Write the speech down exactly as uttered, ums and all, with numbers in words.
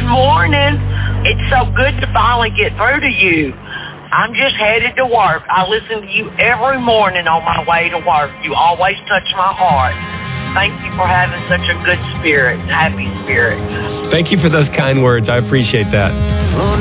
morning. It's so good to finally get through to you. I'm just headed to work. I listen to you every morning on my way to work. You always touch my heart. Thank you for having such a good spirit, happy spirit. Thank you for those kind words. I appreciate that.